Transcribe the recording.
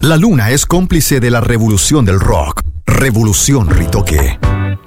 La luna es cómplice de la revolución del rock. Revolución Ritoque.